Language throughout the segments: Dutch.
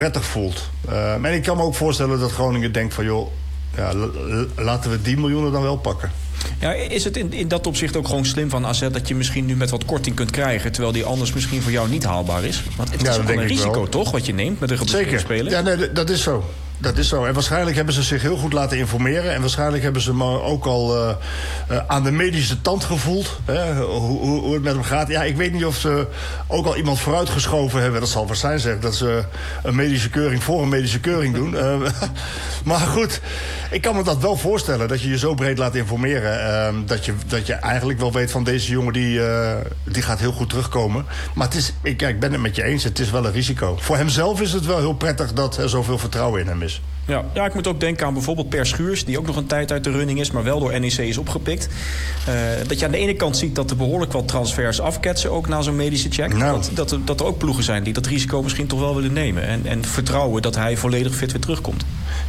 prettig voelt. En ik kan me ook voorstellen dat Groningen denkt van... joh, ja, laten we die miljoenen dan wel pakken. Ja, is het in dat opzicht ook gewoon slim van AZ... dat je misschien nu met wat korting kunt krijgen... terwijl die anders misschien voor jou niet haalbaar is? Want het is ook een risico, wel. Toch, wat je neemt met een geblesseerde speler? Ja, nee, dat is zo. Dat is zo. En waarschijnlijk hebben ze zich heel goed laten informeren. En waarschijnlijk hebben ze me ook al aan de medische tand gevoeld. Hè, hoe het met hem gaat. Ja, ik weet niet of ze ook al iemand vooruitgeschoven hebben. Dat zal waarschijnlijk zeggen dat ze een medische keuring voor een medische keuring doen. Maar goed, ik kan me dat wel voorstellen. Dat je je zo breed laat informeren. Dat je eigenlijk wel weet van deze jongen die gaat heel goed terugkomen. Maar het is, ik ben het met je eens. Het is wel een risico. Voor hemzelf is het wel heel prettig dat er zoveel vertrouwen in hem is. Ja, ik moet ook denken aan bijvoorbeeld Per Schuurs... die ook nog een tijd uit de running is, maar wel door NEC is opgepikt. Dat je aan de ene kant ziet dat er behoorlijk wat transfers afketsen... ook na zo'n medische check. Nou. Dat er ook ploegen zijn die dat risico misschien toch wel willen nemen. En vertrouwen dat hij volledig fit weer terugkomt.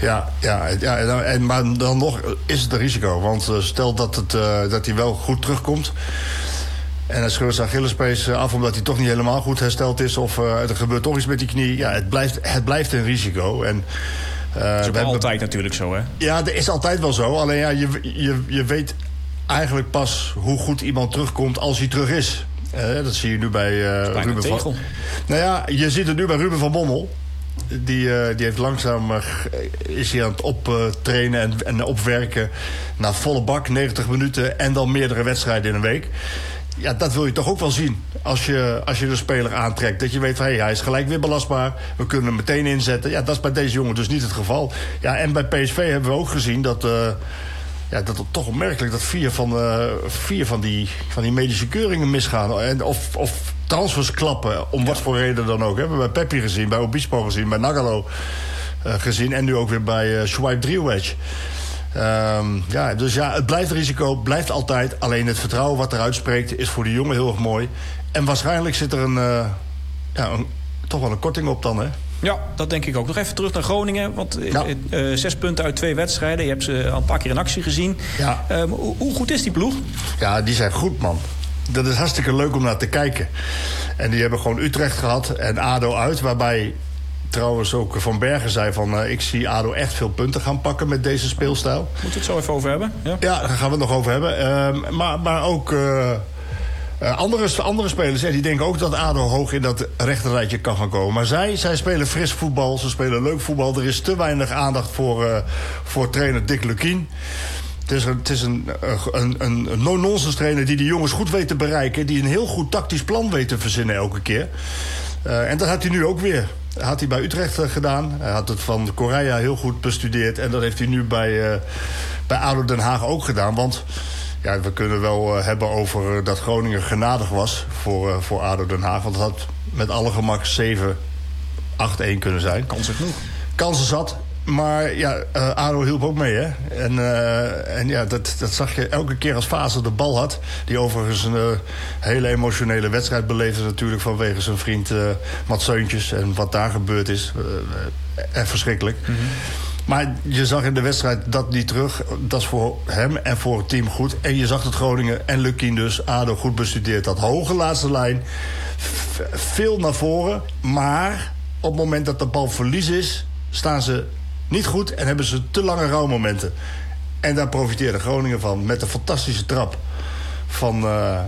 Maar dan nog is het een risico. Want stel dat hij wel goed terugkomt... en hij scheurt zijn Achillespees af omdat hij toch niet helemaal goed hersteld is... of er gebeurt toch iets met die knie. Ja, het blijft een risico. En, dat is altijd natuurlijk zo, hè? Ja, dat is altijd wel zo. Alleen ja, je weet eigenlijk pas hoe goed iemand terugkomt als hij terug is. Dat zie je nu bij Ruben van... Nou ja, je ziet het nu bij Ruben van Bommel. Die heeft langzaam is hij aan het optrainen en opwerken... naar volle bak, 90 minuten en dan meerdere wedstrijden in een week... Ja, dat wil je toch ook wel zien als je de speler aantrekt. Dat je weet van, hij is gelijk weer belastbaar. We kunnen hem meteen inzetten. Ja, dat is bij deze jongen dus niet het geval. Ja, en bij PSV hebben we ook gezien dat het toch opmerkelijk... dat vier van die medische keuringen misgaan. Of transfers klappen, om wat voor reden dan ook. We hebben bij Peppi gezien, bij Obispo gezien, bij Nagalo gezien... en nu ook weer bij Swipe Driewedge. Dus het blijft risico, blijft altijd. Alleen het vertrouwen wat eruit spreekt is voor de jongen heel erg mooi. En waarschijnlijk zit er toch wel een korting op dan, hè? Ja, dat denk ik ook. Nog even terug naar Groningen. Want 6 punten uit 2 wedstrijden. Je hebt ze al een paar keer in actie gezien. Ja. Hoe goed is die ploeg? Ja, die zijn goed, man. Dat is hartstikke leuk om naar te kijken. En die hebben gewoon Utrecht gehad en ADO uit, waarbij... Trouwens ook Van Bergen zei van... ik zie ADO echt veel punten gaan pakken met deze speelstijl. Moeten we het zo even over hebben? Ja, daar gaan we het nog over hebben. Maar ook andere spelers... die denken ook dat ADO hoog in dat rechterrijtje kan gaan komen. Maar zij spelen fris voetbal, ze spelen leuk voetbal. Er is te weinig aandacht voor trainer Dick Lukien. Het is een no-nonsense trainer die de jongens goed weet te bereiken... die een heel goed tactisch plan weet te verzinnen elke keer. En dat had hij nu ook weer. Dat had hij bij Utrecht gedaan. Hij had het van Korea heel goed bestudeerd. En dat heeft hij nu bij ADO Den Haag ook gedaan. Want ja, we kunnen wel hebben over dat Groningen genadig was voor ADO Den Haag. Want het had met alle gemak 7-8-1 kunnen zijn. Kansen genoeg. Kansen zat. Maar ja, ADO hielp ook mee, hè. En ja, dat zag je elke keer als Fase de bal had. Die overigens een hele emotionele wedstrijd beleefde natuurlijk... vanwege zijn vriend Mats Seuntjes en wat daar gebeurd is. Echt verschrikkelijk. Mm-hmm. Maar je zag in de wedstrijd dat niet terug. Dat is voor hem en voor het team goed. En je zag dat Groningen en Lukien dus ADO goed bestudeerd had. Hoge laatste lijn, veel naar voren. Maar op het moment dat de bal verlies is... staan ze niet goed en hebben ze te lange rouwmomenten. En daar profiteerde Groningen van. Met een fantastische trap van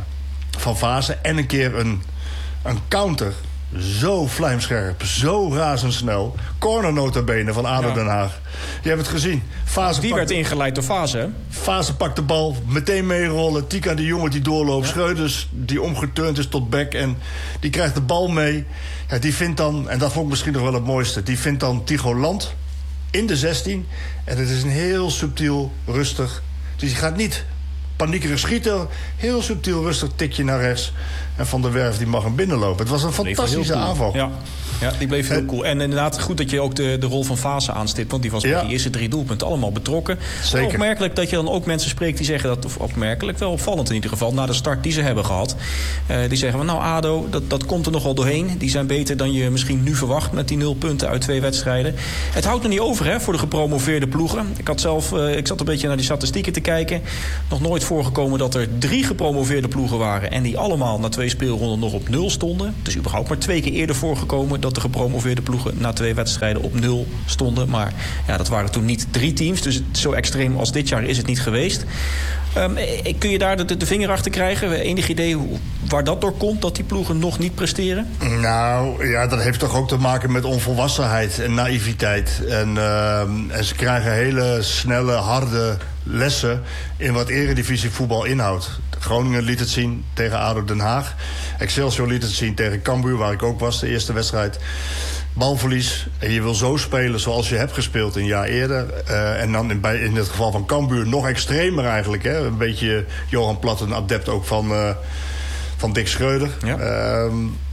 Fase. En een keer een counter. Zo vlijmscherp, zo razendsnel. Corner nota bene van ADO Den Haag. Je hebt het gezien. Die werd ingeleid door Fase, hè? Fase pakt de bal, meteen meerollen. Tika, die jongen die doorloopt. Ja. Schreuders, die omgeturnd is tot back. En die krijgt de bal mee. Ja, die vindt dan, en dat vond ik misschien nog wel het mooiste... die vindt dan Tycho Land in de 16. En het is een heel subtiel, rustig... Dus die gaat niet paniekerig schieten. Heel subtiel, rustig tikje naar rechts. En Van der Werf die mag hem binnenlopen. Het was een fantastische aanval. Ja, die bleef heel cool. En inderdaad, goed dat je ook de rol van Fase aanstipt. Want die was bij die eerste 3 doelpunten allemaal betrokken. Zeker. Opmerkelijk dat je dan ook mensen spreekt die zeggen dat... of opmerkelijk, wel opvallend in ieder geval... na de start die ze hebben gehad. Die zeggen van, nou ADO, dat komt er nog wel doorheen. Die zijn beter dan je misschien nu verwacht... met die 0 punten uit 2 wedstrijden. Het houdt nog niet over, hè, voor de gepromoveerde ploegen. Ik zat een beetje naar die statistieken te kijken. Nog nooit voorgekomen dat er 3 gepromoveerde ploegen waren... en die allemaal na 2 2 speelronden nog op 0 stonden. Het is überhaupt maar 2 keer eerder voorgekomen dat de gepromoveerde ploegen na 2 wedstrijden op 0 stonden. Maar ja, dat waren toen niet 3 teams. Dus zo extreem als dit jaar is het niet geweest. Kun je daar de vinger achter krijgen? Enig idee waar dat door komt, dat die ploegen nog niet presteren? Nou, ja, dat heeft toch ook te maken met onvolwassenheid en naïviteit. En ze krijgen hele snelle, harde lessen in wat eredivisievoetbal inhoudt. Groningen liet het zien tegen ADO Den Haag. Excelsior liet het zien tegen Cambuur, waar ik ook was, de eerste wedstrijd. Balverlies. En je wil zo spelen zoals je hebt gespeeld een jaar eerder. En dan in het geval van Cambuur nog extremer eigenlijk. Hè? Een beetje Johan Plat, een adept ook van Dick Schreuder. Ja.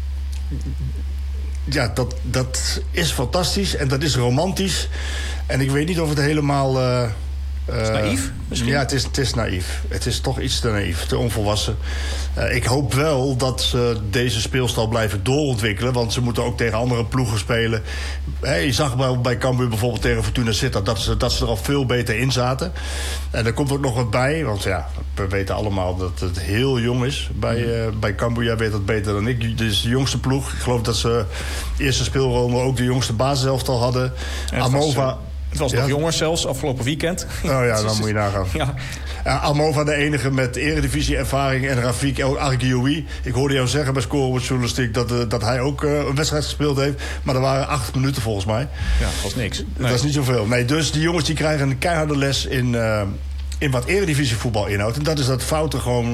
Ja, dat is fantastisch en dat is romantisch. En ik weet niet of het helemaal... is naïef misschien? Ja, het is naïef. Het is toch iets te naïef, te onvolwassen. Ik hoop wel dat ze deze speelstijl blijven doorontwikkelen. Want ze moeten ook tegen andere ploegen spelen. Je zag bij Cambuur bijvoorbeeld tegen Fortuna Sittard dat ze er al veel beter in zaten. En er komt ook nog wat bij. Want ja, we weten allemaal dat het heel jong is bij Cambuur. Jij weet dat beter dan ik. Dit is de jongste ploeg. Ik geloof dat ze de eerste speelronde ook de jongste basiselftal hadden. Amova... Het was nog jonger zelfs, afgelopen weekend. Oh ja, dan moet je nagaan. Ja. Almova de enige met eredivisie-ervaring en Rafik El Argioui. Ik hoorde jou zeggen bij scorebordjournalistiek dat hij ook een wedstrijd gespeeld heeft. Maar er waren 8 minuten volgens mij. Ja, dat was niks. Nee. Dat is niet zoveel. Nee, dus die jongens die krijgen een keiharde les in wat eredivisievoetbal inhoudt. En dat is dat fouten gewoon...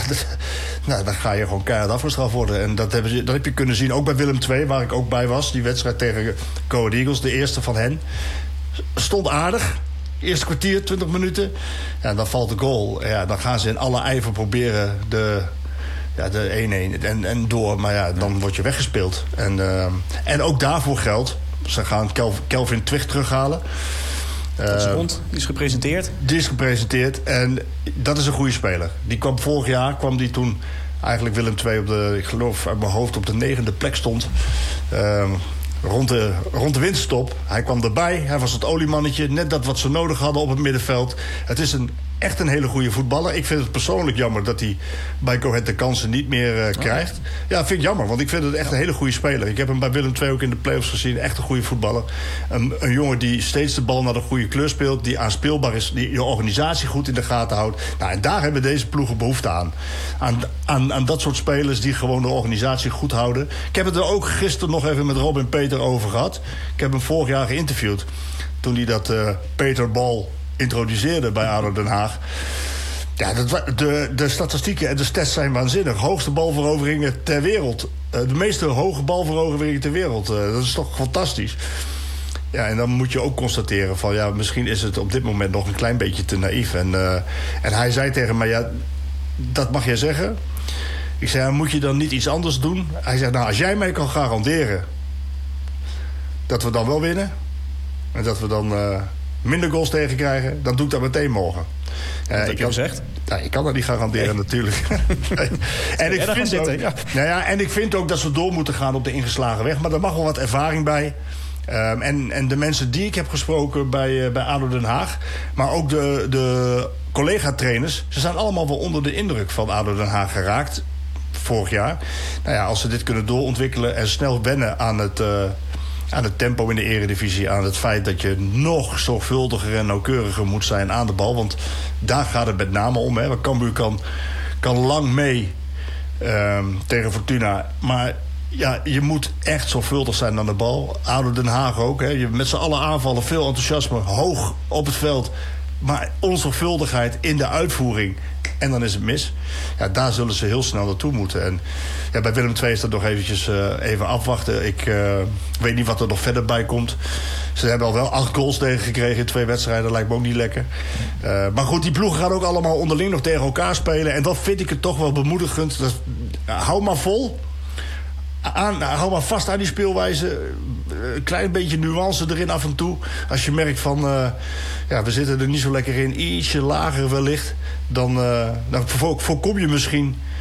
dan ga je gewoon keihard afgestraft worden. En dat heb je kunnen zien, ook bij Willem II, waar ik ook bij was. Die wedstrijd tegen Go Ahead Eagles, de eerste van hen. Stond aardig. Eerste kwartier, 20 minuten. Ja, dan valt de goal. Ja, dan gaan ze in alle ijver proberen de 1-1 en door. Maar ja, dan word je weggespeeld. En ook daarvoor geldt. Ze gaan Kelvin Twicht terughalen. Dat is rond. Die is gepresenteerd. Die is gepresenteerd. En dat is een goede speler. Die kwam vorig jaar, toen eigenlijk Willem II ik geloof uit mijn hoofd op de 9e plek stond. Rond de winterstop. Hij kwam erbij. Hij was het oliemannetje. Net dat wat ze nodig hadden op het middenveld. Het is echt een hele goede voetballer. Ik vind het persoonlijk jammer dat hij bij Go Ahead de kansen niet meer krijgt. Ja, vind ik jammer. Want ik vind het echt een hele goede speler. Ik heb hem bij Willem II ook in de play-offs gezien. Echt een goede voetballer. Een jongen die steeds de bal naar de goede kleur speelt. Die aanspeelbaar is. Die je organisatie goed in de gaten houdt. Nou, en daar hebben deze ploegen behoefte aan. Aan dat soort spelers die gewoon de organisatie goed houden. Ik heb het er ook gisteren nog even met Robin Peter over gehad. Ik heb hem vorig jaar geïnterviewd. Toen hij dat Peter Bal introduceerde bij ADO Den Haag. Ja, de statistieken en de stats zijn waanzinnig. Hoogste balveroveringen ter wereld. De meeste hoge balveroveringen ter wereld. Dat is toch fantastisch. Ja, en dan moet je ook constateren van... ja, misschien is het op dit moment nog een klein beetje te naïef. En hij zei tegen mij... ja, dat mag jij zeggen. Ik zei, moet je dan niet iets anders doen? Hij zei, nou, als jij mij kan garanderen... dat we dan wel winnen... en dat we dan... minder goals tegenkrijgen, dan doe ik dat meteen morgen. Wat heb je gezegd? Ik kan dat niet garanderen natuurlijk. En ik vind ook dat ze door moeten gaan op de ingeslagen weg. Maar er mag wel wat ervaring bij. En de mensen die ik heb gesproken bij ADO Den Haag... maar ook de collega-trainers... ze zijn allemaal wel onder de indruk van ADO Den Haag geraakt... vorig jaar. Nou ja, als ze dit kunnen doorontwikkelen en snel wennen aan het tempo in de eredivisie... aan het feit dat je nog zorgvuldiger en nauwkeuriger moet zijn aan de bal. Want daar gaat het met name om. Hè. Cambuur kan lang mee tegen Fortuna. Maar ja, je moet echt zorgvuldig zijn aan de bal. ADO Den Haag ook. Hè. Je met z'n allen aanvallen, veel enthousiasme, hoog op het veld. Maar onzorgvuldigheid in de uitvoering... en dan is het mis. Ja, daar zullen ze heel snel naartoe moeten. En ja, bij Willem II is dat nog eventjes even afwachten. Ik weet niet wat er nog verder bij komt. Ze hebben al wel 8 goals tegengekregen in 2 wedstrijden. Lijkt me ook niet lekker. Maar goed, die ploegen gaan ook allemaal onderling nog tegen elkaar spelen. En dat vind ik het toch wel bemoedigend. Hou maar vol. Hou maar vast aan die speelwijze. Een klein beetje nuance erin af en toe. Als je merkt van... we zitten er niet zo lekker in. Ietsje lager wellicht. Dan voorkom je misschien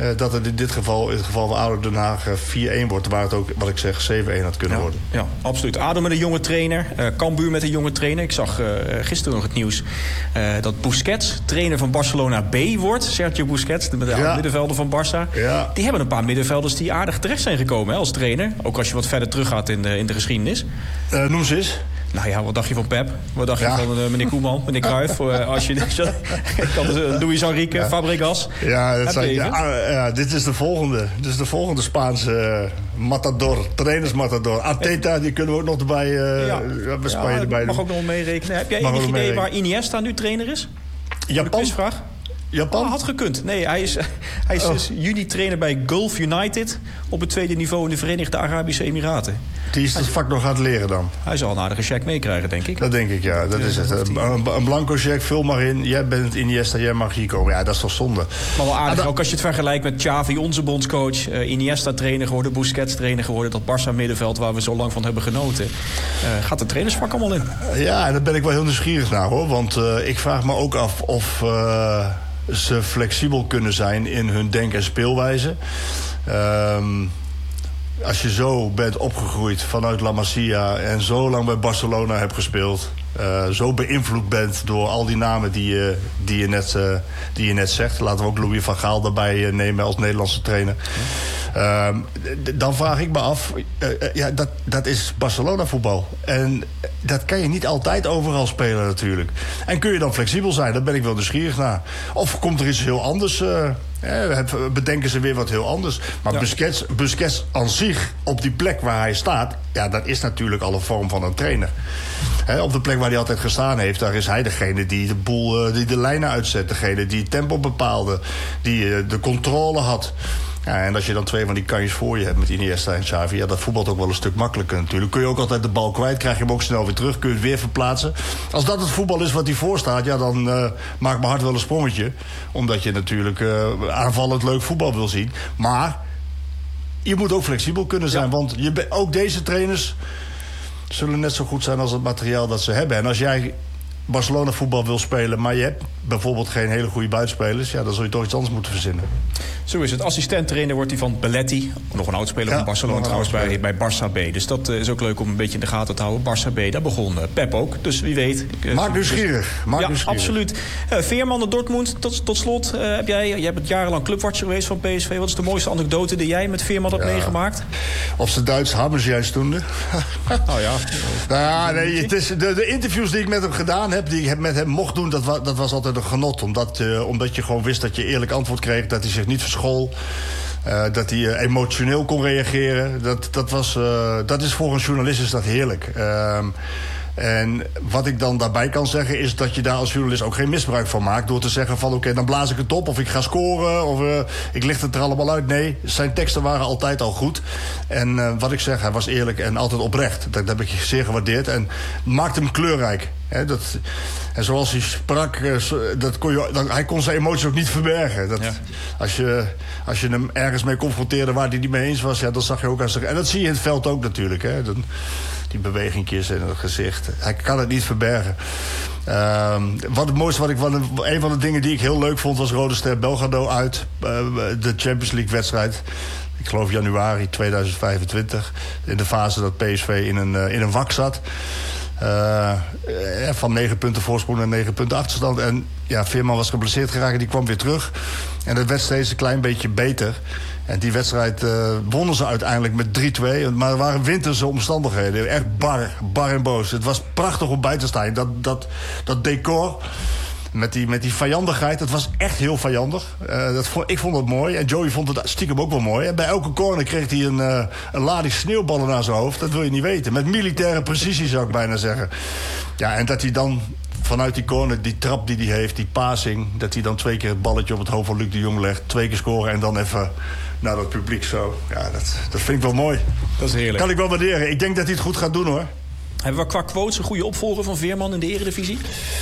dat het in dit geval, in het geval van ADO Den Haag 4-1 wordt, waar het ook, wat ik zeg, 7-1 had kunnen worden. Ja, absoluut. ADO met een jonge trainer, Cambuur met een jonge trainer. Ik zag gisteren nog het nieuws dat Busquets trainer van Barcelona B wordt. Sergio Busquets, de middenvelder van Barça. Ja. Die hebben een paar middenvelders die aardig terecht zijn gekomen als trainer. Ook als je wat verder terug gaat in de geschiedenis. Noem ze eens. Nou ja, wat dacht je van Pep? Wat dacht je van meneer Koeman, meneer Cruijff? Als je Luis Enrique, Fabregas. Ja, dit is de volgende. Dit is de volgende Spaanse matador, trainersmatador. Arteta, die kunnen we ook nog erbij erbij mag ook nog meerekenen. Heb jij enig idee waar Iniesta nu trainer is? Japan? Japan? Had gekund. Nee, hij is dus juni trainer bij Gulf United op het tweede niveau in de Verenigde Arabische Emiraten. Die is het vak nog aan het leren dan? Hij zal een aardige check meekrijgen, denk ik. Dat denk ik, ja. Dat is het. Een blanco check, vul maar in. Jij bent Iniesta, jij mag hier komen. Ja, dat is toch zonde. Maar wel aardig, ook als je het vergelijkt met Xavi, onze bondscoach. Iniesta trainer geworden, Busquets trainer geworden. Dat Barça middenveld waar we zo lang van hebben genoten. Gaat het trainersvak allemaal in? Ja, en daar ben ik wel heel nieuwsgierig naar, hoor. Want ik vraag me ook af of ze flexibel kunnen zijn in hun denk- en speelwijze. Als je zo bent opgegroeid vanuit La Masia en zo lang bij Barcelona hebt gespeeld, zo beïnvloed bent door al die namen die je net zegt. Laten we ook Louis van Gaal daarbij nemen als Nederlandse trainer. Dan vraag ik me af, dat is Barcelona voetbal. En dat kan je niet altijd overal spelen natuurlijk. En kun je dan flexibel zijn? Daar ben ik wel nieuwsgierig naar. Of komt er iets heel anders? Bedenken ze weer wat heel anders. Maar Busquets aan zich, op die plek waar hij staat, ja, dat is natuurlijk al een vorm van een trainer. Op de plek waar hij altijd gestaan heeft, daar is hij degene die de boel, die de lijnen uitzet. Degene die het tempo bepaalde, die de controle had. Ja, en als je dan twee van die kanjes voor je hebt met Iniesta en Xavi, ja, dat voetbalt ook wel een stuk makkelijker natuurlijk. Kun je ook altijd de bal kwijt, krijg je hem ook snel weer terug, kun je het weer verplaatsen. Als dat het voetbal is wat hij voorstaat, ja, dan maakt mijn hart wel een sprongetje. Omdat je natuurlijk aanvallend leuk voetbal wil zien. Maar je moet ook flexibel kunnen zijn, want ook deze trainers zullen net zo goed zijn als het materiaal dat ze hebben. En als jij Barcelona voetbal wil spelen, maar je hebt bijvoorbeeld geen hele goede buitenspelers, ja, dan zul je toch iets anders moeten verzinnen. Zo is het. Assistent-trainer wordt hij van Belletti. Nog een oudspeler van Barcelona trouwens bij Barça B. Dus dat is ook leuk om een beetje in de gaten te houden. Barça B, daar begon Pep ook. Dus wie weet. Maak nieuwsgierig. Absoluut. Veerman naar Dortmund, tot slot. Jij bent jarenlang clubwatcher geweest van PSV. Wat is de mooiste anekdote die jij met Veerman hebt meegemaakt? Of ze Duits hammers juist toen. Nee, het is de interviews die ik met hem gedaan heb, die ik met hem mocht doen, dat was altijd een genot. Omdat je gewoon wist dat je eerlijk antwoord kreeg, dat hij zich niet verschool. Dat hij emotioneel kon reageren. Dat is voor een journalist is dat heerlijk. En wat ik dan daarbij kan zeggen is dat je daar als journalist ook geen misbruik van maakt door te zeggen van oké, dan blaas ik het op of ik ga scoren of ik licht het er allemaal uit. Nee, zijn teksten waren altijd al goed. En wat ik zeg, hij was eerlijk en altijd oprecht. Dat heb ik zeer gewaardeerd en maakte hem kleurrijk. En zoals hij sprak, hij kon zijn emoties ook niet verbergen. Als je hem ergens mee confronteerde waar hij niet mee eens was, ja, dan zag je ook aan zijn. En dat zie je in het veld ook natuurlijk. Die bewegingjes in het gezicht. Hij kan het niet verbergen. Wat het mooiste, een van de dingen die ik heel leuk vond, was Rode Ster Belgrado uit. De Champions League wedstrijd. Ik geloof januari 2025. In de fase dat PSV in een wak zat. Van 9 punten voorsprong naar 9 punten achterstand. En ja, Veerman was geblesseerd geraakt en die kwam weer terug. En het werd steeds een klein beetje beter. En die wedstrijd wonnen ze uiteindelijk met 3-2. Maar er waren winterse omstandigheden. Echt bar en boos. Het was prachtig om bij te staan. Dat decor met die vijandigheid. Het was echt heel vijandig. Ik vond het mooi. En Joey vond het stiekem ook wel mooi. En bij elke corner kreeg hij een lading sneeuwballen naar zijn hoofd. Dat wil je niet weten. Met militaire precisie zou ik bijna zeggen. Ja, en dat hij dan vanuit die corner, die trap die hij heeft, die passing, dat hij dan 2 keer het balletje op het hoofd van Luc de Jong legt. 2 keer scoren en dan even naar dat publiek zo. Ja, dat vind ik wel mooi. Dat is heerlijk. Kan ik wel waarderen. Ik denk dat hij het goed gaat doen, hoor. Hebben we qua quotes een goede opvolger van Veerman in de Eredivisie?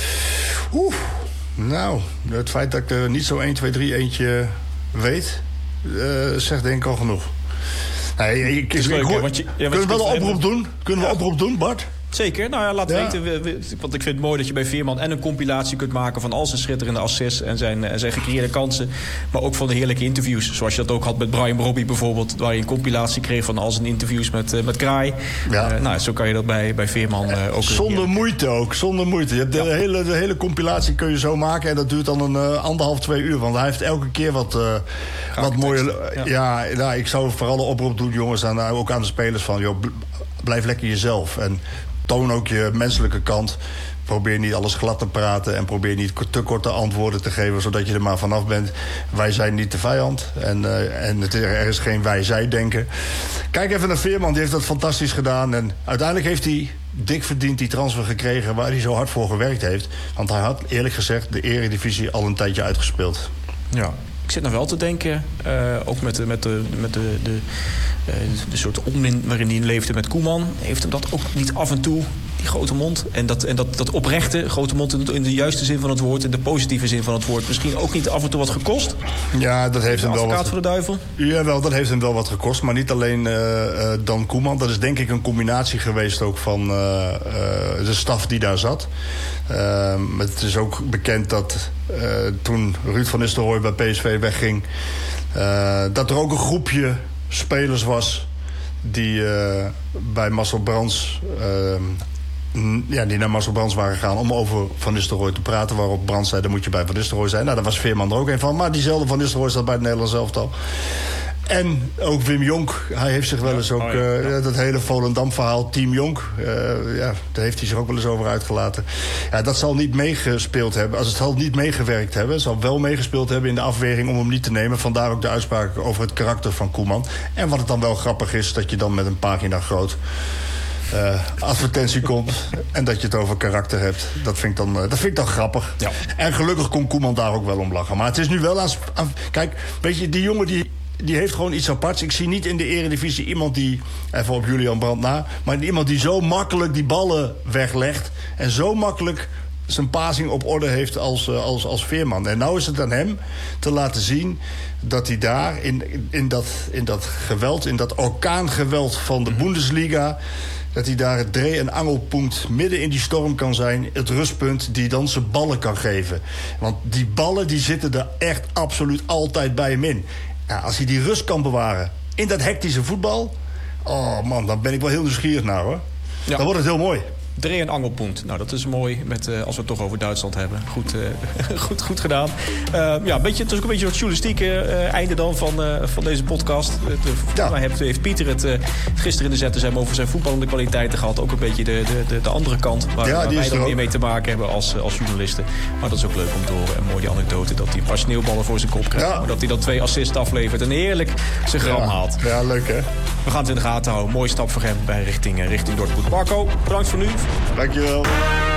Nou, het feit dat ik er niet zo 1, 2, 3 eentje weet, zegt denk ik al genoeg. Nee, kunnen we wel een oproep doen? Kunnen we een oproep doen, Bart? Zeker. Nou ja, laat weten. Want ik vind het mooi dat je bij Veerman en een compilatie kunt maken van al zijn schitterende assists en zijn gecreëerde kansen. Maar ook van de heerlijke interviews. Zoals je dat ook had met Brian Brobby bijvoorbeeld. Waar je een compilatie kreeg van al zijn interviews met Kraai. Ja. Zo kan je dat bij Veerman ook. Zonder moeite ook. Zonder moeite. Je hebt de hele compilatie kun je zo maken. En dat duurt dan een 1,5-2 uur. Want hij heeft elke keer wat mooie... Ja, ik zou vooral een oproep doen, jongens. Ook aan de spelers van... Joh, blijf lekker jezelf. En toon ook je menselijke kant. Probeer niet alles glad te praten. En probeer niet te korte antwoorden te geven. Zodat je er maar vanaf bent. Wij zijn niet de vijand. En er is geen wij-zij denken. Kijk even naar Veerman. Die heeft dat fantastisch gedaan. En uiteindelijk heeft hij dik verdiend die transfer gekregen. Waar hij zo hard voor gewerkt heeft. Want hij had eerlijk gezegd de Eredivisie al een tijdje uitgespeeld. Ja. Ik zit nog wel te denken, ook met de soort onmin waarin hij leefde met Koeman. Heeft hem dat ook niet af en toe, die grote mond... en dat oprechte, grote mond in de juiste zin van het woord... in de positieve zin van het woord... misschien ook niet af en toe wat gekost? Ja, dat heeft hem wel wat... Advocaat voor de duivel? Jawel, dat heeft hem wel wat gekost. Maar niet alleen Dan Koeman. Dat is denk ik een combinatie geweest ook van de staf die daar zat. Het is ook bekend dat toen Ruud van Nistelrooy bij PSV wegging... dat er ook een groepje spelers was die bij Marcel Brands... die naar Marcel Brands waren gegaan om over Van Nistelrooy te praten. Waarop Brands zei, dan moet je bij Van Nistelrooy zijn. Nou, daar was Veerman er ook een van. Maar diezelfde Van Nistelrooy staat bij het Nederlands elftal. En ook Wim Jonk. Hij heeft zich wel eens ook... dat hele Volendam-verhaal, Team Jonk... daar heeft hij zich ook wel eens over uitgelaten. Ja, dat zal niet meegespeeld hebben. Als het zal niet meegewerkt hebben. Het zal wel meegespeeld hebben in de afweging om hem niet te nemen. Vandaar ook de uitspraak over het karakter van Koeman. En wat het dan wel grappig is, dat je dan met een pagina groot... advertentie komt en dat je het over karakter hebt. Dat vind ik dan grappig. Ja. En gelukkig kon Koeman daar ook wel om lachen. Maar het is nu wel kijk, weet je, die jongen die heeft gewoon iets aparts. Ik zie niet in de Eredivisie iemand die... even op Julian Brandt na... maar iemand die zo makkelijk die ballen weglegt... en zo makkelijk zijn passing op orde heeft als Veerman. En nou is het aan hem te laten zien... dat hij daar in dat geweld... in dat orkaangeweld van de Bundesliga... dat hij daar het dreh- en angelpunt midden in die storm kan zijn. Het rustpunt die dan zijn ballen kan geven. Want die ballen die zitten er echt absoluut altijd bij hem in. Ja, als hij die rust kan bewaren in dat hectische voetbal... oh man, dan ben ik wel heel nieuwsgierig naar, hoor. Ja. Dan wordt het heel mooi. Dreh- en angelpunt. Nou, dat is mooi als we het toch over Duitsland hebben. Goed gedaan. Het is ook een beetje het journalistieke einde dan van deze podcast. Heeft Pieter het gisteren in de zetten zijn over zijn voetballende kwaliteiten gehad. Ook een beetje de andere kant. Waar wij dan weer mee te maken hebben als journalisten. Maar dat is ook leuk om te horen. En mooi die anekdote dat hij een paar sneeuwballen voor zijn kop krijgt. Ja. Maar dat hij dan 2 assists aflevert en heerlijk zijn gram haalt. Ja, leuk hè. We gaan het in de gaten houden. Mooie stap voor hem bij richting Dortmund. Marco, bedankt voor nu. Dankjewel.